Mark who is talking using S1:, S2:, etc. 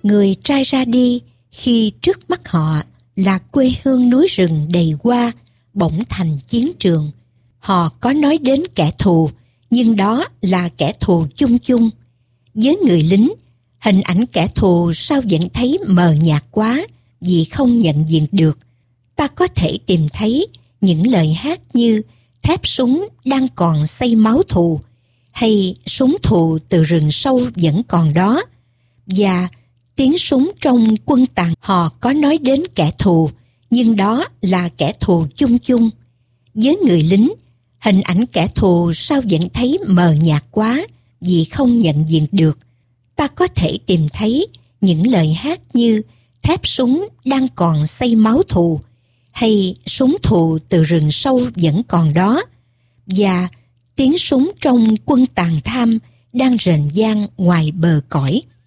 S1: người trai ra đi khi trước mắt họ là quê hương núi rừng đầy hoa, bỗng thành chiến trường. Họ có nói đến kẻ thù, nhưng đó là kẻ thù chung chung. Với người lính, hình ảnh kẻ thù sao vẫn thấy mờ nhạt quá vì không nhận diện được. Ta có thể tìm thấy những lời hát như thép súng đang còn xây máu thù, hay súng thù từ rừng sâu vẫn còn đó, và tiếng súng trong quân tàn. Họ có nói đến kẻ thù, nhưng đó là kẻ thù chung chung. Với người lính, hình ảnh kẻ thù sao vẫn thấy mờ nhạt quá vì không nhận diện được. Ta có thể tìm thấy những lời hát như thép súng đang còn xây máu thù, hay súng thù từ rừng sâu vẫn còn đó, và tiếng súng trong quân tàn tham đang rền vang ngoài bờ cõi.